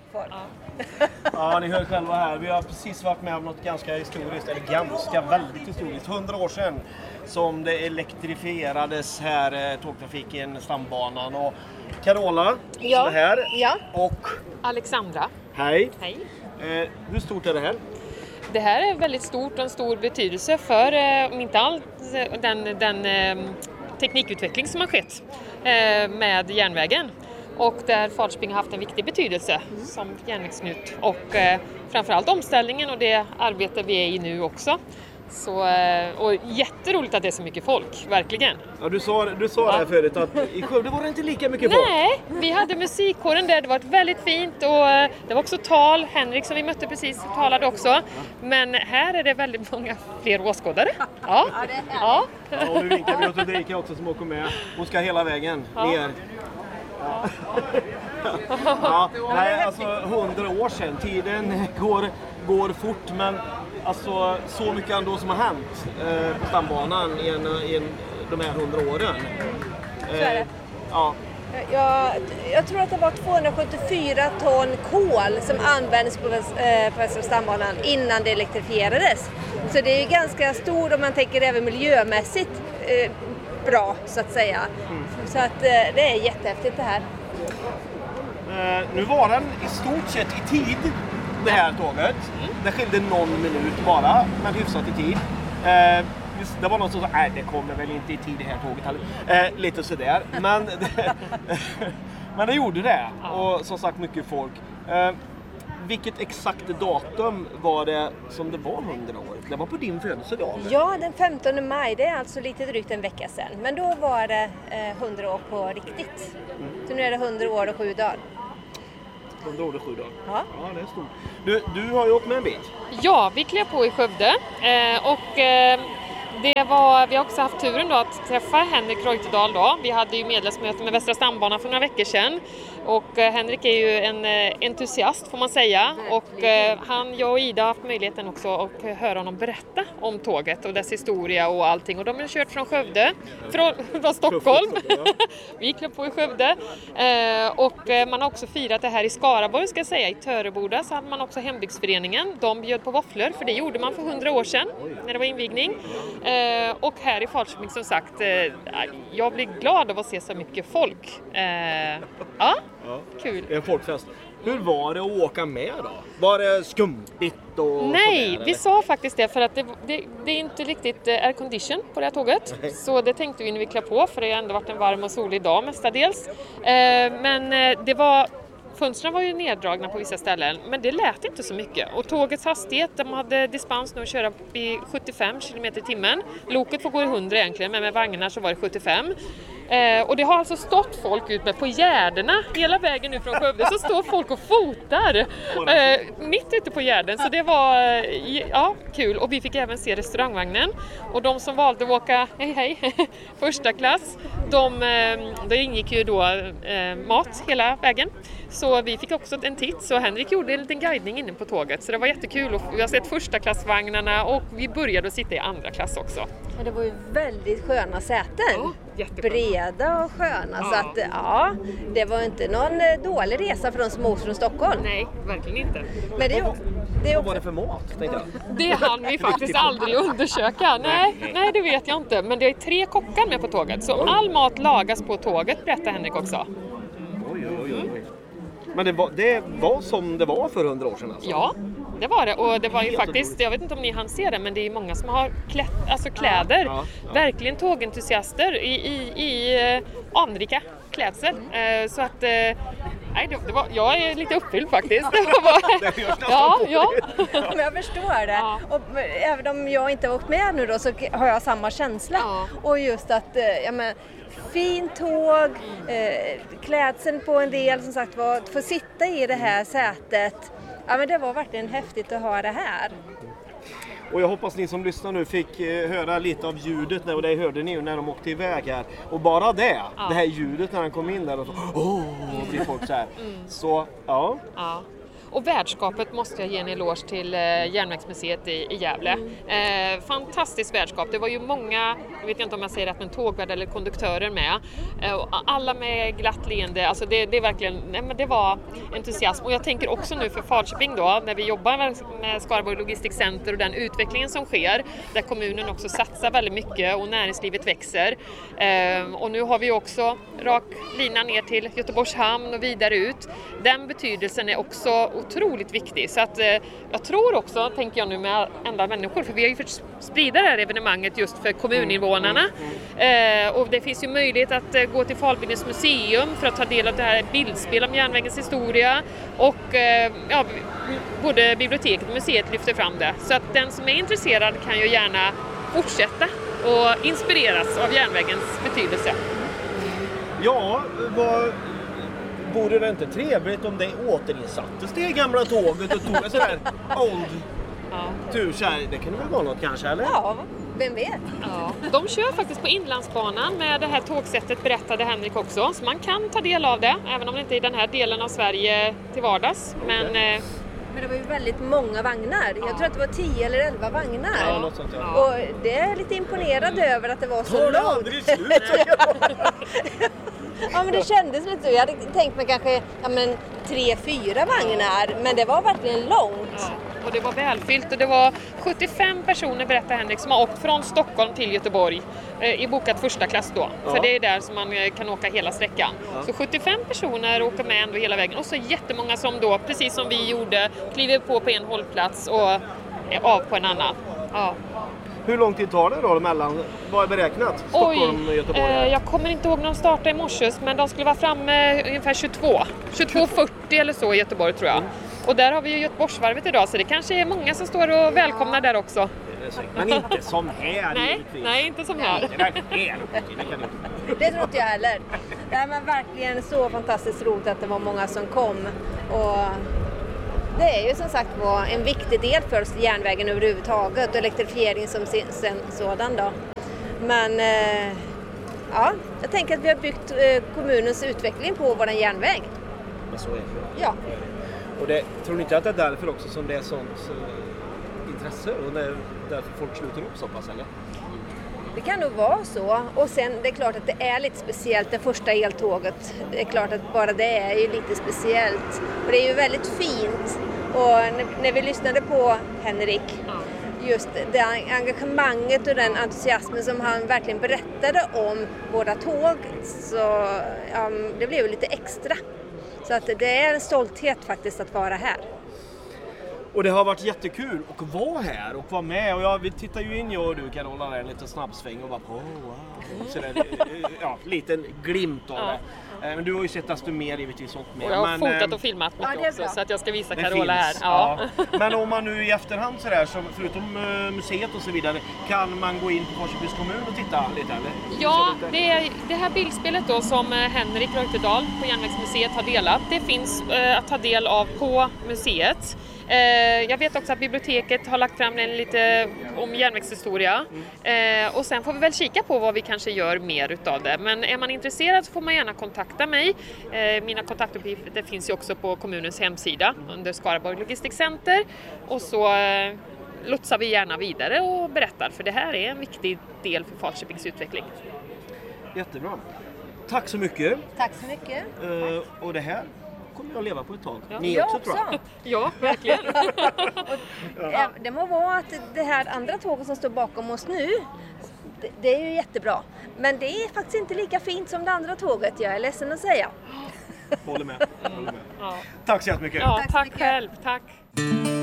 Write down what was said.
folk. Ja, ni hör själva här. Vi har precis varit med om något ganska historiskt, eller ganska väldigt historiskt. 100 år sedan som det elektrifierades här, tågtrafiken, stambanan. Och Carola som är här. Ja. Och Alexandra. hej. Hej. Hur stort är det här? Det här är väldigt stort och en stor betydelse för, om inte allt, den teknikutveckling som har skett med järnvägen. Och där Falköping har haft en viktig betydelse som järnvägsknut. Och framförallt omställningen och det arbete vi är i nu också. Så, och jätteroligt att det är så mycket folk, verkligen. Ja, du sa det här förut att i Skövde var det inte lika mycket folk. Nej, vi hade musikkåren där, det var väldigt fint och det var också tal. Henrik som vi mötte precis talade också. Men här är det väldigt många fler åskådare. Ja, ja. Och nu vinkar vi åt Ulrika också som åker med. Hon ska hela vägen ner. Ja, nej, alltså 100 år sedan. Tiden går fort, men alltså så mycket ändå som har hänt på stambanan i de här 100 åren. Så är det. Ja. Jag tror att det var 274 ton kol som användes på Västra stambanan innan det elektrifierades. Så det är ju ganska stort om man tänker även miljömässigt bra så att säga. Så att det är jättehäftigt det här. Nu var den i stort sett i tid, det här tåget. Det skilde någon minut bara, men hyfsat i tid. Det var någon som sa, nej det kommer väl inte i tid det här tåget heller. Lite sådär. Men det gjorde det. Och som sagt mycket folk. Vilket exakt datum var det som det var 100 år? Det var på din födelsedag. Ja, den 15 maj. Det är alltså lite drygt en vecka sedan. Men då var det 100 år på riktigt. Så nu är det 100 år och 7 dagar. 100 år och 7 dagar. Ja. Ja, det är stort. Du har ju åkt med en bit. Ja, vi klev på i Skövde och vi har också haft turen då att träffa Henrik Reuterdahl då. Vi hade ju medlemsmöte med Västra stambanan för några veckor sedan. Och Henrik är ju en entusiast får man säga. Och jag och Ida har haft möjligheten också att höra honom berätta om tåget och dess historia och allting. Och de har kört från Skövde, från Stockholm. Vi klev på i Skövde. Och man har också firat det här i Skaraborg ska jag säga. I Töreboda så hade man också hembygdsföreningen. De bjöd på våfflor för det gjorde man för 100 år sedan när det var invigning. Och här i Falköping som sagt, jag blir glad av att se så mycket folk. Ja, kul. Det är en folkfest. Hur var det att åka med då? Var det skumpigt och nej, sådär, vi sa faktiskt det för att det är inte riktigt aircondition på det här tåget. Nej. Så det tänkte vi när vi klev på för det har ändå varit en varm och solig dag mestadels. Men det var... Fönstren var ju neddragna på vissa ställen, men det lät inte så mycket. Och tågets hastighet, de hade dispens nu att köra i 75 km i timmen. Loket får gå i 100 egentligen, men med vagnar så var det 75. Och det har alltså stått folk ut med på gärdena hela vägen nu från Skövde, så står folk och fotar mitt ute på gärden. Så det var kul. Och vi fick även se restaurangvagnen. Och de som valde att åka första klass, det ingick ju då mat hela vägen. Så vi fick också en titt, så Henrik gjorde en liten guidning inne på tåget. Så det var jättekul och vi har sett första klassvagnarna och vi började att sitta i andra klass också. Men det var ju väldigt sköna säten. Ja, breda och sköna. Ja. Så att det var inte någon dålig resa för de som åkte från Stockholm. Nej, verkligen inte. Men vad var det för mat? Det hann vi faktiskt aldrig undersöka. Nej, det vet jag inte. Men det är 3 kockar med på tåget. Så all mat lagas på tåget, berättar Henrik också. Oj. Men det var som det var för 100 år sedan alltså? Ja, det var det. Och det var ju faktiskt, jag vet inte om ni hann se det, men det är många som har kläder. Ja. Verkligen tågentusiaster i anrika klädsel. Så att... jag är lite uppfylld faktiskt. Ja. Men jag förstår det. Ja. Och även om jag inte har åkt med nu då så har jag samma känsla. Ja. Och just att, fint tåg, klädseln på en del som sagt var, att få sitta i det här sätet. Ja, men det var verkligen häftigt att ha det här. Och jag hoppas ni som lyssnar nu fick höra lite av ljudet och det hörde ni ju när de åkte iväg här. Och bara det här ljudet när han kom in där och så blir folk så här. Så, ja. Och värdskapet måste jag ge en eloge till Järnvägsmuseet i Gävle. Fantastiskt värdskap. Det var ju många, jag vet inte om jag säger rätt, men tågvärdar eller konduktörer med. Alla med glatt leende. Alltså det är verkligen, nej, men det var entusiasm. Och jag tänker också nu för Falköping då, när vi jobbar med Skaraborg Logistic Center och den utvecklingen som sker, där kommunen också satsar väldigt mycket och näringslivet växer. Och nu har vi också rak lina ner till Göteborgs hamn och vidare ut. Den betydelsen är också otroligt viktig. Så att jag tror också, tänker jag nu med andra människor, för vi har ju fått sprida det här evenemanget just för kommuninvånarna. Och det finns ju möjlighet att gå till Falbygdens museum för att ta del av det här bildspel om järnvägens historia. Och både biblioteket och museet lyfter fram det. Så att den som är intresserad kan ju gärna fortsätta och inspireras av järnvägens betydelse. Ja, vore det inte trevligt om det återinsattes det gamla tåget och tog en sån här old tur så här? Det kan väl vara något kanske, eller? Ja, vem vet? Ja. De kör faktiskt på Inlandsbanan med det här tågsättet, berättade Henrik också. Så man kan ta del av det, även om det inte är i den här delen av Sverige till vardags. Men det var ju väldigt många vagnar. Jag tror att det var 10 eller 11 vagnar. Ja, något sånt, ja. Och det är lite imponerad över att det var så långt. Tar det aldrig slut? Ja, men det kändes lite så. Jag hade tänkt mig kanske 3-4 vagnar, men det var verkligen långt. Ja, och det var välfyllt och det var 75 personer, berättar Henrik, som har åkt från Stockholm till Göteborg i bokat första klass då. Ja. För det är där som man kan åka hela sträckan. Ja. Så 75 personer åker med ändå hela vägen och så jättemånga som då, precis som vi gjorde, kliver på en hållplats och är av på en annan. Ja. Hur lång tid tar det då mellan? Vad är beräknat? Stockholm och Göteborg? Jag kommer inte ihåg när de startade i morse, men de skulle vara framme ungefär 22:40 eller så i Göteborg tror jag. Och där har vi ju Göteborgsvarvet idag, så det kanske är många som står och välkomnar där också. Men inte som här. Nej, inte som här. Det tror inte jag heller. Det var verkligen så fantastiskt roligt att det var många som kom. Och det är ju som sagt en viktig del för oss, järnvägen överhuvudtaget och elektrifiering som sådan då. Men jag tänker att vi har byggt kommunens utveckling på vår järnväg. Men så är det. Ja. Och tror ni inte att det är därför också som det är sånt intresse och det är därför folk sluter upp så pass, eller? Det kan nog vara så. Och sen det är klart att det är lite speciellt, det första eltåget. Det är klart att bara det är ju lite speciellt. Och det är ju väldigt fint. Och när vi lyssnade på Henrik, just det engagemanget och den entusiasmen som han verkligen berättade om våra tåg, så det blev lite extra. Så att det är en stolthet faktiskt att vara här. Och det har varit jättekul att vara här och vara med. Och vi tittar ju in, jag och du, Carola, en liten snabbsväng och bara liten glimt av det. Men du har ju sett desto mer givetvis åt med. Och jag har fotat och filmat mycket också, så att jag ska visa Carola här. Ja. Men om man nu i efterhand sådär, förutom museet och så vidare, kan man gå in på Falköpings kommun och titta lite, eller? Ja, det här bildspelet då som Henrik Reuterdahl på Järnvägsmuseet har delat, det finns att ta del av på museet. Jag vet också att biblioteket har lagt fram en lite om järnvägshistoria. Och sen får vi väl kika på vad vi kanske gör mer utav det. Men är man intresserad så får man gärna kontakta mig. Mina kontaktuppgifter finns ju också på kommunens hemsida under Skaraborg Logistic Center. Och så lotsar vi gärna vidare och berättar, för det här är en viktig del för Falköpings utveckling. Jättebra. Tack så mycket. Tack så mycket. Och det här kommer jag leva på ett tag. Ja. Ni också, tror jag. Ja, verkligen. Det må vara att det här andra tåget som står bakom oss nu, det är ju jättebra. Men det är faktiskt inte lika fint som det andra tåget, jag är ledsen att säga. Håller med. Ja. Tack så jättemycket. Ja, tack själv. Tack.